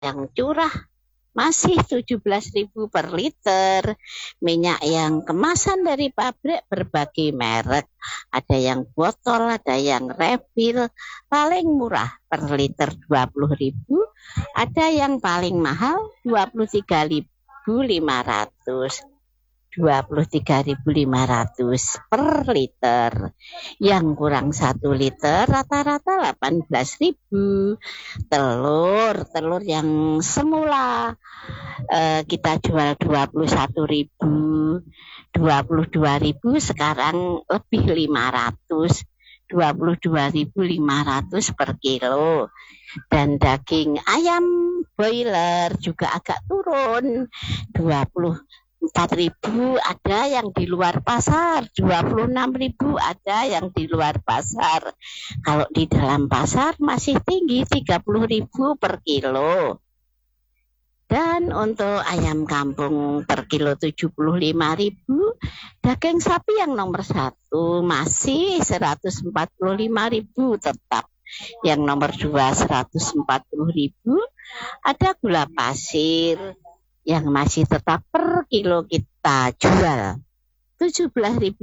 yang curah masih 17.000 per liter. Minyak yang kemasan dari pabrik berbagai merek. Ada yang botol, ada yang refill. Paling murah per liter 20.000. Ada yang paling mahal 23.500. 23.500 per liter. Yang kurang 1 liter rata-rata 18.000. Telur yang semula kita jual 21.000, 22.000, sekarang lebih 500. 22.500 per kilo. Dan daging ayam broiler juga agak turun, 24.000 ada yang di luar pasar, 26.000 ada yang di luar pasar. Kalau di dalam pasar masih tinggi, 30.000 per kilo. Dan untuk ayam kampung per kilo 75.000. Daging sapi yang nomor 1 masih 145.000 tetap. Yang nomor 2 140.000. Ada gula pasir yang masih tetap per kilo kita jual 17.500.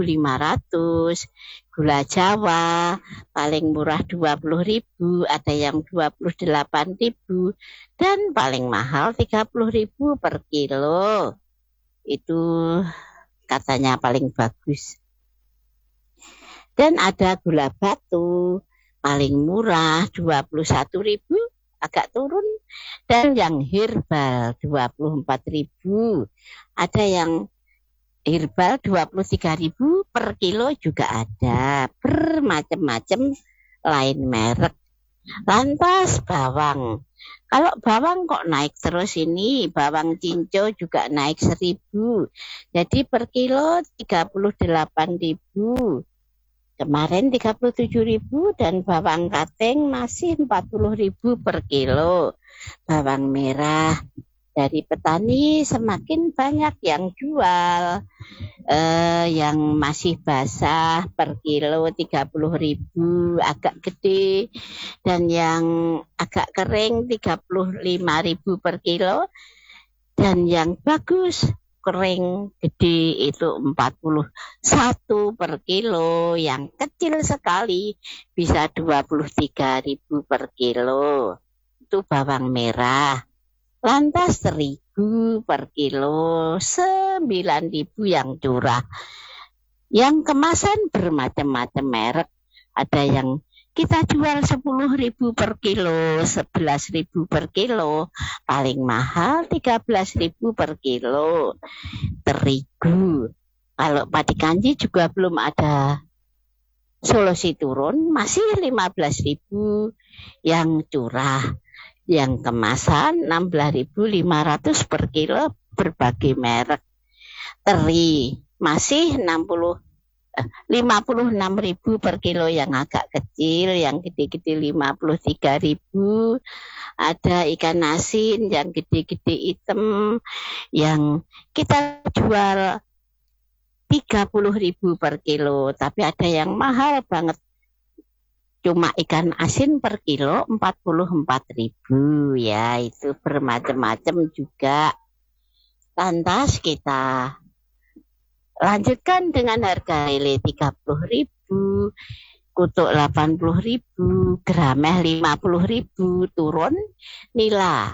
Gula Jawa paling murah 20.000, ada yang 28.000, dan paling mahal 30.000 per kilo. Itu katanya paling bagus. Dan ada gula batu paling murah 21.000, agak turun, dan yang herbal 24.000. Ada yang herbal 23.000 per kilo juga ada, bermacam-macam lain merek. Lantas bawang, kalau bawang kok naik terus ini, bawang cinco juga naik 1.000, jadi per kilo 38.000. Kemarin 37.000, dan bawang kating masih 40.000 per kilo. Bawang merah dari petani semakin banyak yang jual, yang masih basah per kilo 30.000 agak gede, dan yang agak kering 35.000 per kilo, dan yang bagus kering gede itu 41 per kilo, yang kecil sekali bisa 23.000 per kilo. Itu bawang merah. Lantas terigu per kilo 9.000 yang curah. Yang kemasan bermacam-macam merek. Ada yang kita jual 10.000 per kilo, 11.000 per kilo. Paling mahal 13.000 per kilo. Terigu. Kalau padi kanji juga belum ada solusi turun, masih 15.000 yang curah. Yang kemasan 16.500 per kilo, berbagai merek. Teri masih 56.000 per kilo yang agak kecil, yang gede-gede 53.000. Ada ikan asin yang gede-gede hitam yang kita jual 30.000 per kilo, tapi ada yang mahal banget. Cuma ikan asin per kilo 44.000, ya itu bermacam-macam juga. Lantas kita lanjutkan dengan harga lele 30.000, kutuk 80.000, grameh 50.000, turun nila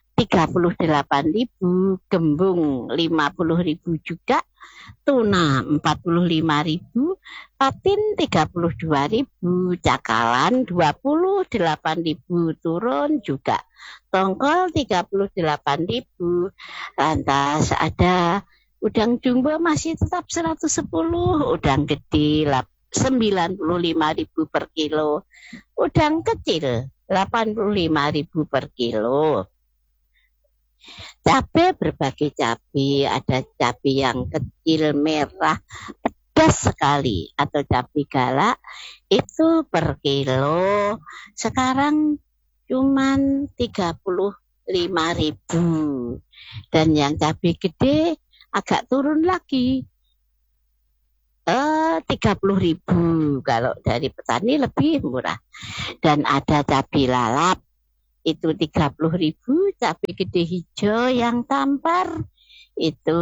38.000, gembung 50.000 juga, tuna 45.000, patin 32.000, cakalan 28.000, turun juga, tongkol 38.000. Lantas ada udang jumbo masih tetap 110, udang gede 95.000 per kilo, udang kecil 85.000 per kilo. Cabai berbagai cabai, ada cabai yang kecil merah pedas sekali atau cabai galak itu per kilo sekarang cuman 35.000, dan yang cabai gede agak turun lagi 30.000 kalau dari petani lebih murah. Dan ada cabai lalap itu 30.000. Cabai gede hijau yang tampar itu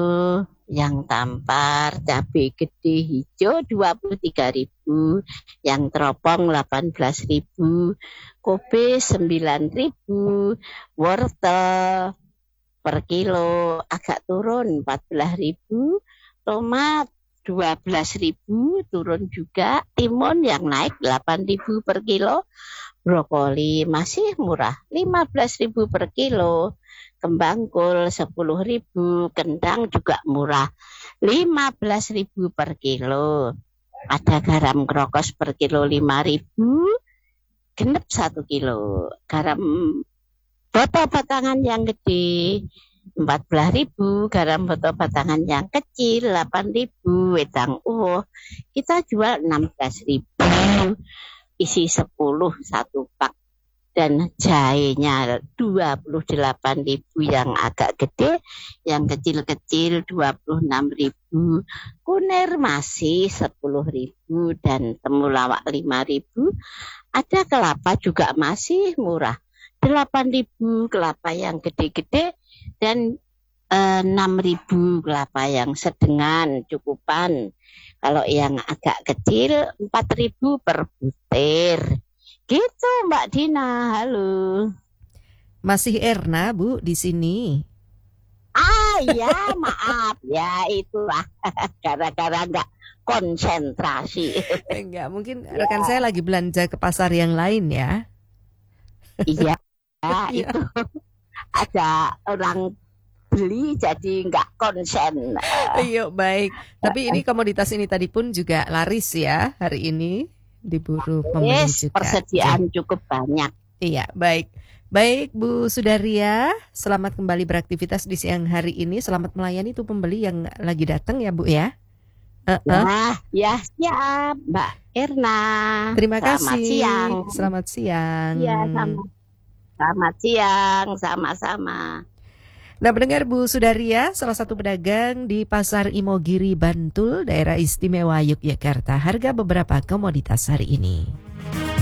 cabai gede hijau 23.000, yang teropong 18.000, kobe 9.000, wortel per kilo agak turun 14.000, tomat 12.000 turun juga, timun yang naik 8.000 per kilo, brokoli masih murah 15.000 per kilo, kembang kol 10.000, kentang juga murah 15.000 per kilo. Ada garam krokos per kilo 5.000, genep 1 kilo. Garam botol batangan yang gede 14.000, garam botol batangan yang kecil 8.000, wedang kita jual 16.000, isi 10 satu pak, dan jahenya 28.000 yang agak gede, yang kecil-kecil 26.000, kunir masih 10.000 dan temulawak 5.000. Ada kelapa juga masih murah 8.000 kelapa yang gede-gede, dan 6.000 kelapa yang sedengan cukupan. Kalau yang agak kecil 4.000 per butir. Gitu Mbak Dina, halo. Masih Erna Bu di sini. Ya maaf ya, itulah gara-gara nggak konsentrasi. Enggak, mungkin rekan saya lagi belanja ke pasar yang lain ya. Iya, itu ada orang beli jadi nggak konsen. Iya, baik. Tapi ini komoditas ini tadi pun juga laris ya hari ini, diburu pembeli juga. Persediaan cukup banyak. Iya, baik. Baik Bu Sudaria, selamat kembali beraktivitas di siang hari ini. Selamat melayani tuh pembeli yang lagi datang ya Bu ya. Ya siap Mbak Erna. Terima kasih. Siang. Selamat siang. Iya, selamat siang, sama-sama. Nah, mendengar Bu Sudaria, salah satu pedagang di Pasar Imogiri, Bantul, Daerah Istimewa Yogyakarta, harga beberapa komoditas hari ini.